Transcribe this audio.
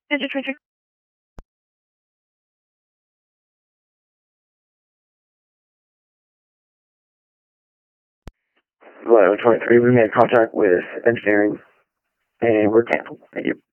Engine 23. Hello, 23. We made contact with engineering, and we're canceled. Thank you.